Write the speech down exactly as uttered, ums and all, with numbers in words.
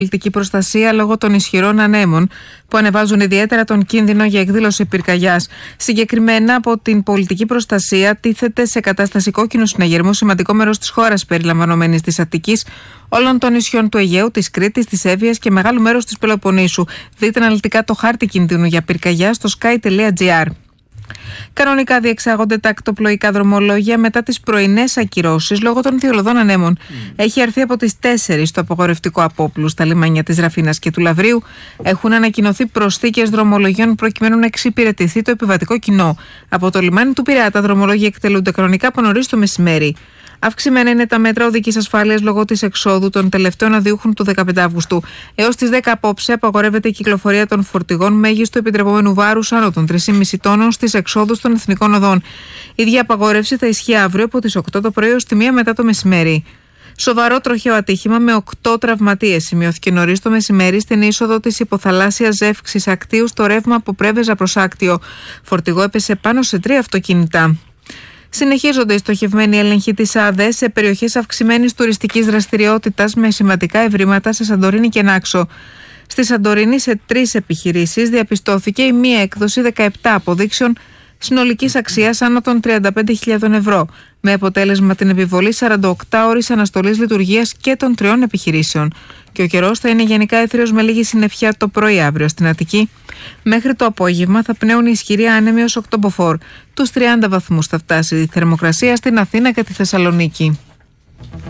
πολιτική προστασία λόγω των ισχυρών ανέμων που ανεβάζουν ιδιαίτερα τον κίνδυνο για εκδήλωση πυρκαγιάς. Συγκεκριμένα, από την πολιτική προστασία τίθεται σε κατάσταση κόκκινου συναγερμού σημαντικό μέρος της χώρας, περιλαμβανομένης της Αττικής, όλων των νησιών του Αιγαίου, της Κρήτης, της Εύβοιας και μεγάλου μέρους της Πελοποννήσου. Δείτε αναλυτικά το χάρτη κινδύνου για πυρκαγιά στο sky τελεία gr. Κανονικά διεξάγονται τα ακτοπλοϊκά δρομολόγια μετά τις πρωινές ακυρώσεις λόγω των θειολωδών ανέμων. Mm. Έχει αρθεί από τις τέσσερις το απογορευτικό απόπλου στα λιμάνια της Ραφίνας και του Λαβρίου. Έχουν ανακοινωθεί προσθήκες δρομολογιών προκειμένου να εξυπηρετηθεί το επιβατικό κοινό. Από το λιμάνι του Πειραιά τα δρομολόγια εκτελούνται κανονικά από νωρίς το μεσημέρι. Αυξημένα είναι τα μέτρα οδικής ασφάλειας λόγω της εξόδου των τελευταίων αδιούχων του δεκαπέντε Αυγούστου. Έως τις δέκα απόψε απαγορεύεται η κυκλοφορία των φορτηγών μέγιστο επιτρεπόμενου βάρους άνω των τρία κόμμα πέντε τόνων στις εξόδους των εθνικών οδών. Η ίδια απαγόρευση θα ισχύει αύριο από τις οκτώ το πρωί ως τη μία μετά το μεσημέρι. Σοβαρό τροχαίο ατύχημα με οκτώ τραυματίες σημειώθηκε νωρίς το μεσημέρι στην είσοδο της υποθαλάσσιας ζεύξης Ακτίου στο ρεύμα από Πρέβεζα προς Άκτιο. Φορτηγό έπεσε πάνω σε τρία αυτοκίνητα. Συνεχίζονται οι στοχευμένοι έλεγχοι της ΑΔΕ σε περιοχές αυξημένης τουριστικής δραστηριότητας με σημαντικά ευρήματα σε Σαντορίνη και Νάξο. Στη Σαντορίνη, σε τρεις επιχειρήσεις, διαπιστώθηκε η μία έκδοση δεκαεπτά αποδείξεων συνολικής αξίας άνω των τριάντα πέντε χιλιάδες ευρώ, με αποτέλεσμα την επιβολή σαράντα οκτώ ώρες αναστολής λειτουργίας και των τριών επιχειρήσεων. Και ο καιρός θα είναι γενικά έθριος με λίγη συννεφιά το πρωί αύριο στην Αττική. Μέχρι το απόγευμα θα πνέουν ισχυροί άνεμοι ως οκτωποφόρ. Τους τριάντα βαθμούς θα φτάσει η θερμοκρασία στην Αθήνα και τη Θεσσαλονίκη.